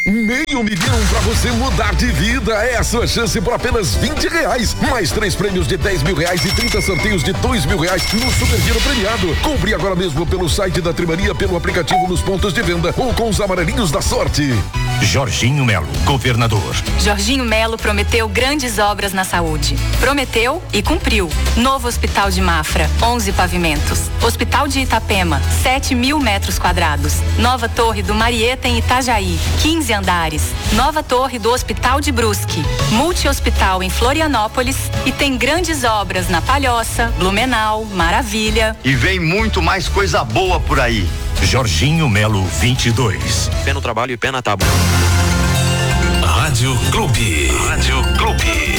R$500 mil pra você mudar de vida. É a sua chance por apenas R$20. Mais 3 prêmios de R$10 mil e 30 sorteios de R$2 mil no Super Giro Premiado. Compre agora mesmo pelo site da Trimaria, pelo aplicativo nos pontos de venda ou com os amarelinhos da sorte. Jorginho Melo, governador. Jorginho Melo prometeu grandes obras na saúde. Prometeu e cumpriu. Novo Hospital de Mafra, 11 pavimentos. Hospital de Itapema, 7.000 metros quadrados. Nova Torre do Marieta em Itajaí, 15 andares. Nova Torre do Hospital de Brusque. Multi-hospital em Florianópolis e tem grandes obras na Palhoça, Blumenau, Maravilha. E vem muito mais coisa boa por aí. Jorginho Melo 22. Pé no trabalho e pé na tábua. Rádio Clube. Rádio Clube.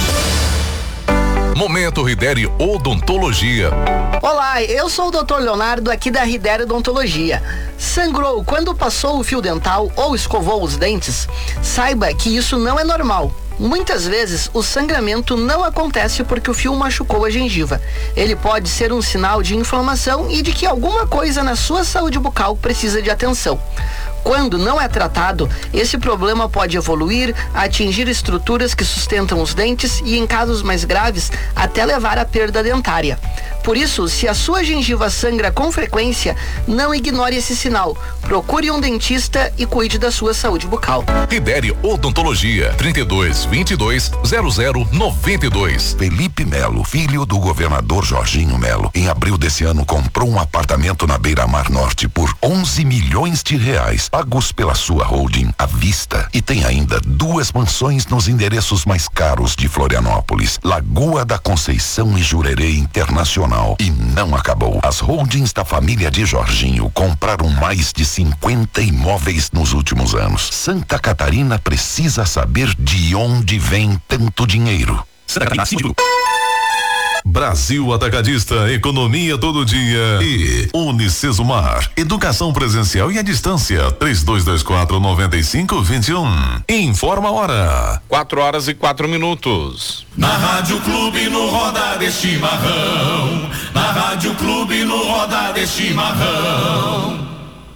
Momento Ridere Odontologia. Olá, eu sou o Dr. Leonardo aqui da Ridere Odontologia. Sangrou quando passou o fio dental ou escovou os dentes? Saiba que isso não é normal. Muitas vezes o sangramento não acontece porque o fio machucou a gengiva. Ele pode ser um sinal de inflamação e de que alguma coisa na sua saúde bucal precisa de atenção. Quando não é tratado, esse problema pode evoluir, atingir estruturas que sustentam os dentes e, em casos mais graves, até levar à perda dentária. Por isso, se a sua gengiva sangra com frequência, não ignore esse sinal. Procure um dentista e cuide da sua saúde bucal. Ridere Odontologia, 3222-0092. Felipe Melo, filho do governador Jorginho Melo, em abril desse ano comprou um apartamento na Beira-Mar Norte por R$11 milhões, pagos pela sua holding à vista, e tem ainda 2 mansões nos endereços mais caros de Florianópolis, Lagoa da Conceição e Jurerê Internacional. E não acabou. As holdings da família de Jorginho compraram mais de 50 imóveis nos últimos anos. Santa Catarina precisa saber de onde vem tanto dinheiro. Brasil Atacadista, economia todo dia. E Unicesumar, educação presencial e à distância. 3224-9521. Informa a hora. 4h04. Na Rádio Clube no Roda de Chimarrão. Na Rádio Clube no Roda de Chimarrão.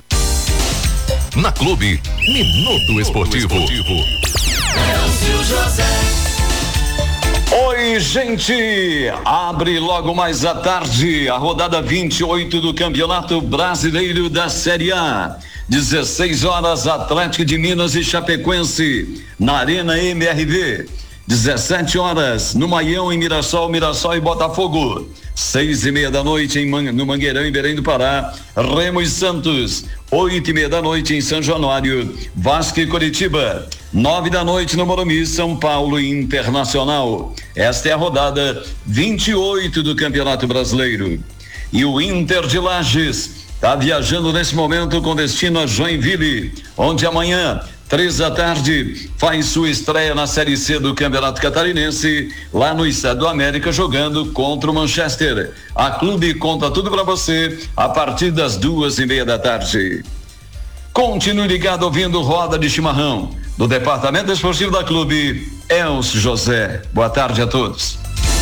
Na Clube, Minuto Esportivo. Elcio José. Oi, gente! Abre logo mais à tarde a rodada 28 do Campeonato Brasileiro da Série A. 16 horas, Atlético de Minas e Chapecoense na Arena MRV. 17 horas, no Maião, em Mirassol e Botafogo. 6:30 da noite no Mangueirão, em Belém do Pará, Remo e Santos. 8:30 da noite em São Januário, Vasco e Curitiba. 9 da noite no Morumbi, São Paulo e Internacional. Esta é a rodada 28 do Campeonato Brasileiro. E o Inter de Lages está viajando nesse momento com destino a Joinville, onde amanhã, 3 da tarde, faz sua estreia na Série C do Campeonato Catarinense, lá no Estádio do América, jogando contra o Manchester. A Clube conta tudo para você a partir das 2:30 da tarde. Continue ligado ouvindo Roda de Chimarrão, do Departamento Esportivo da Clube, Elcio José. Boa tarde a todos.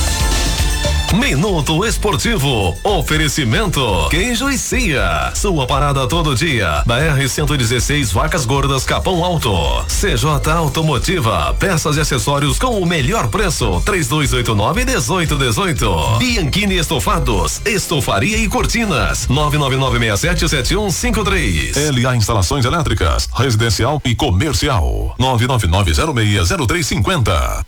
Minuto Esportivo, oferecimento Queijo e Cia, sua parada todo dia, da R-116 Vacas Gordas Capão Alto. CJ Automotiva, peças e acessórios com o melhor preço, 3289-1818. Bianchini Estofados, estofaria e cortinas, 999677153. LA Instalações Elétricas, residencial e comercial, 999060350.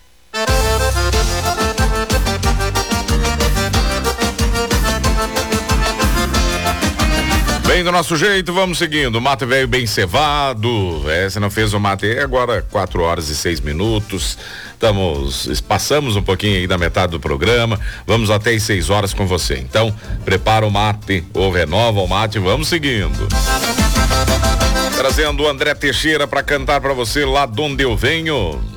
Bem do nosso jeito, vamos seguindo. O mate veio bem cevado. Você não fez o mate agora, 4h06. Passamos um pouquinho aí da metade do programa. Vamos até às 6 horas com você. Então, prepara o mate ou renova o mate. Vamos seguindo. Trazendo o André Teixeira para cantar para você Lá de Onde Eu Venho.